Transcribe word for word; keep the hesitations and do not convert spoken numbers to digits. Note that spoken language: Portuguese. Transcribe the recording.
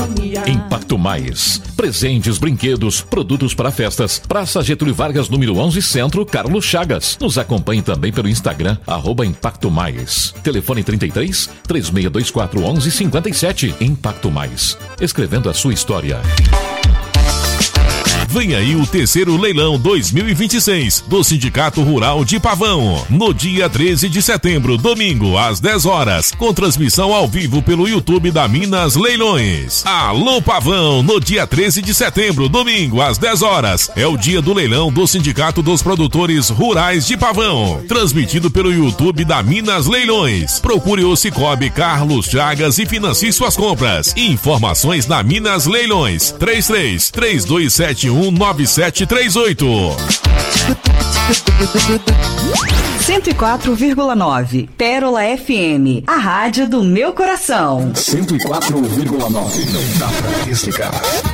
harmonia. Impacto Mais. Presentes, brinquedos, produtos para festas. Praça Getúlio Vargas, número onze, Centro, Carlos Chagas. Nos acompanhe também pelo Instagram, arroba Impacto Mais. Telefone trinta e três, três seis dois quatro, onze cinquenta e sete. Impacto Mais. Escrevendo a sua história. Vem aí o terceiro leilão dois mil e vinte e seis do Sindicato Rural de Pavão, no dia treze de setembro, domingo, às dez horas, com transmissão ao vivo pelo YouTube da Minas Leilões. Alô Pavão, no dia treze de setembro, domingo, às dez horas, é o dia do leilão do Sindicato dos Produtores Rurais de Pavão, transmitido pelo YouTube da Minas Leilões. Procure o Cicobi Carlos Chagas e financie suas compras. Informações na Minas Leilões, três três, três dois sete um, nove sete três oito. cento e quatro vírgula nove Pérola F M, a rádio do meu coração. cento e quatro vírgula nove. Não dá pra desligar.